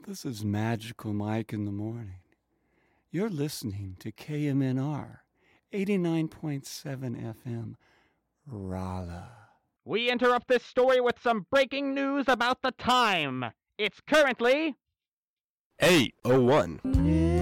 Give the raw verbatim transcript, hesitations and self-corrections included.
This is Magical Mike in the morning. You're listening to K M N R eighty-nine point seven F M, Raleigh. We interrupt this story with some breaking news about the time. It's currently eight oh one.